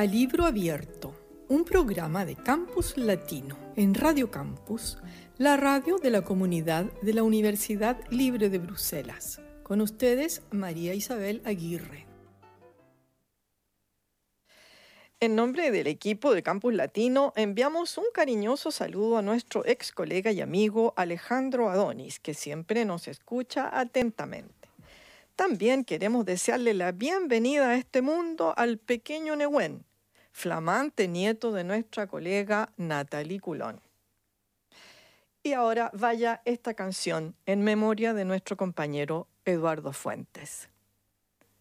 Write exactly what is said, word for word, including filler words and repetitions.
a Libro Abierto, un programa de Campus Latino en Radio Campus, la radio de la comunidad de la Universidad Libre de Bruselas. Con ustedes, María Isabel Aguirre. En nombre del equipo de Campus Latino, enviamos un cariñoso saludo a nuestro ex colega y amigo Alejandro Adonis, que siempre nos escucha atentamente. También queremos desearle la bienvenida a este mundo al pequeño Nehuen, flamante nieto de nuestra colega Nathalie Coulon. Y ahora vaya esta canción en memoria de nuestro compañero Eduardo Fuentes.